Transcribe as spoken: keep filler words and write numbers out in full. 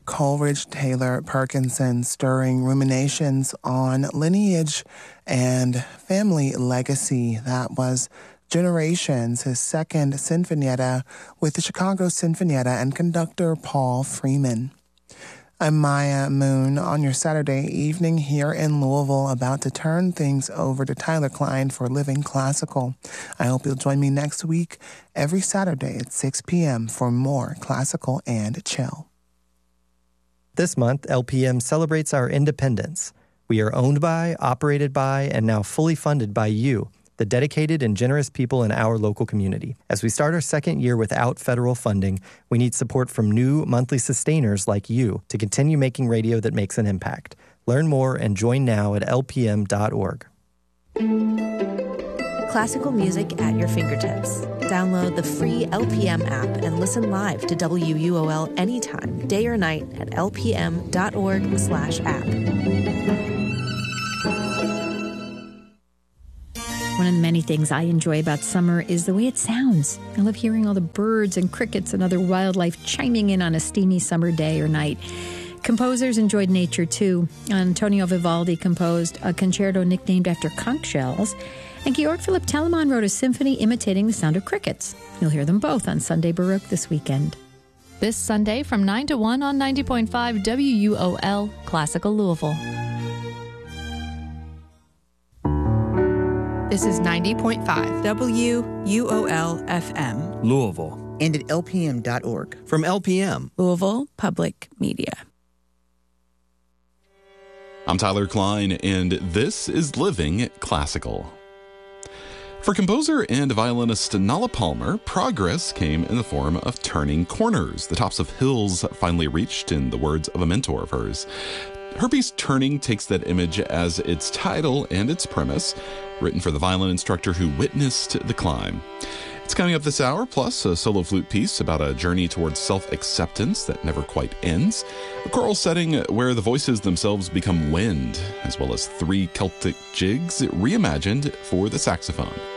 Coleridge Taylor Perkinson's stirring ruminations on lineage and family legacy. That was Generations, his second sinfonietta with the Chicago Sinfonietta and conductor Paul Freeman. I'm Maya Moon on your Saturday evening here in Louisville, about to turn things over to Tyler Klein for Living Classical. I hope you'll join me next week every Saturday at six p.m. for more classical and chill. This month, L P M celebrates our independence. We are owned by, operated by, and now fully funded by you, the dedicated and generous people in our local community. As we start our second year without federal funding, we need support from new monthly sustainers like you to continue making radio that makes an impact. Learn more and join now at L P M dot org. Classical music at your fingertips. Download the free L P M app and listen live to W U O L anytime, day or night at L P M dot org slash app. One of the many things I enjoy about summer is the way it sounds. I love hearing all the birds and crickets and other wildlife chiming in on a steamy summer day or night. Composers enjoyed nature too. Antonio Vivaldi composed a concerto nicknamed after conch shells, and Georg Philipp Telemann wrote a symphony imitating the sound of crickets. You'll hear them both on Sunday Baroque this weekend. This Sunday from nine to one on ninety point five W U O L, Classical Louisville. This is ninety point five W U O L F M. Louisville. And at L P M dot org. From L P M. Louisville Public Media. I'm Tyler Klein, and this is Living Classical. For composer and violinist Nala Palmer, progress came in the form of turning corners, the tops of hills finally reached, in the words of a mentor of hers. Her piece Turning takes that image as its title and its premise, written for the violin instructor who witnessed the climb. It's coming up this hour, plus a solo flute piece about a journey towards self-acceptance that never quite ends, a choral setting where the voices themselves become wind, as well as three Celtic jigs reimagined for the saxophone.